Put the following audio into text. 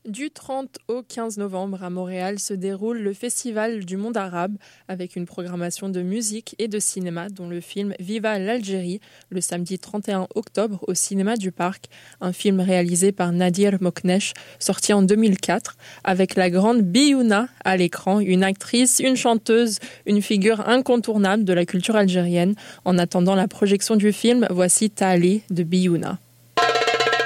Du 30 au 15 novembre à Montréal se déroule le Festival du monde arabe avec une programmation de musique et de cinéma dont le film Viva l'Algérie le samedi 31 octobre au cinéma du Parc, un film réalisé par Nadir Moknesh sorti en 2004 avec la grande Biouna à l'écran, une actrice, une chanteuse, une figure incontournable de la culture algérienne. En attendant la projection du film, voici Tali de Biouna.